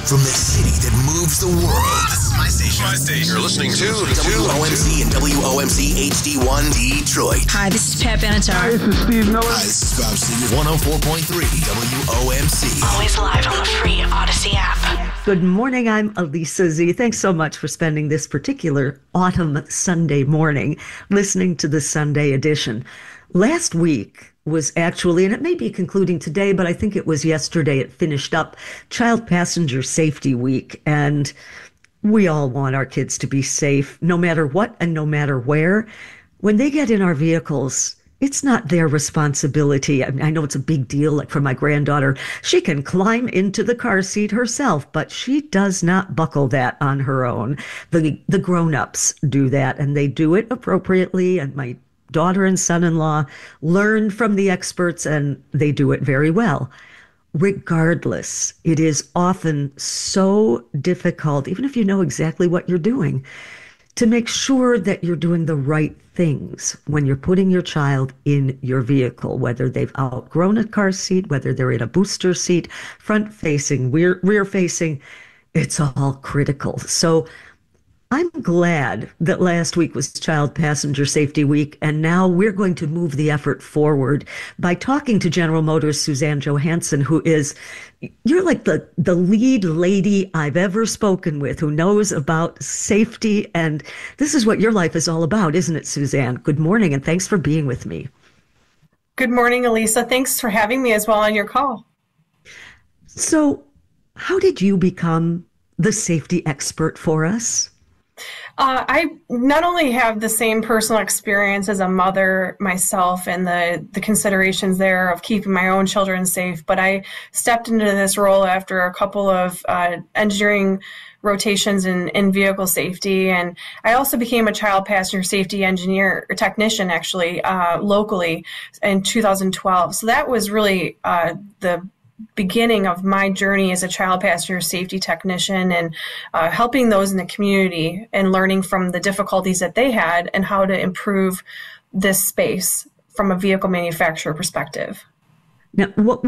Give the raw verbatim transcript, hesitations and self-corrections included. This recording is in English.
From the city that moves the world. This is my station. My station. You're listening to W O M C and W O M C H D one Detroit. Hi, this is Pat Benatar. Hi, this is Steve Miller. Hi, this is Bob Seger. one oh four point three W O M C. Always live on the free Odyssey app. Good morning, I'm Elisa Z. Thanks so much for spending this particular autumn Sunday morning listening to the Sunday edition. Last week was actually, and it may be concluding today, but I think it was yesterday, it finished up Child Passenger Safety Week. And we all want our kids to be safe, no matter what and no matter where. When they get in our vehicles, it's not their responsibility. I mean, I know it's a big deal, like for my granddaughter, she can climb into the car seat herself, but she does not buckle that on her own. The, the grown-ups do that, and they do it appropriately, and my daughter and son-in-law learn from the experts, and they do it very well. Regardless, it is often so difficult, even if you know exactly what you're doing, to make sure that you're doing the right things when you're putting your child in your vehicle, whether they've outgrown a car seat, whether they're in a booster seat, front-facing, rear, rear-facing, it's all critical. So I'm glad that last week was Child Passenger Safety Week, and now we're going to move the effort forward by talking to General Motors' Suzanne Johansson, who is, you're like the, the lead lady I've ever spoken with who knows about safety, and this is what your life is all about, isn't it, Suzanne? Good morning, and thanks for being with me. Good morning, Elisa. Thanks for having me as well on your call. So, how did you become the safety expert for us? Uh, I not only have the same personal experience as a mother myself and the, the considerations there of keeping my own children safe, but I stepped into this role after a couple of uh, engineering rotations in, in vehicle safety. And I also became a child passenger safety engineer, or technician actually, uh, locally in two thousand twelve. So that was really uh, the beginning of my journey as a child passenger safety technician, and uh, helping those in the community and learning from the difficulties that they had and how to improve this space from a vehicle manufacturer perspective. Now, what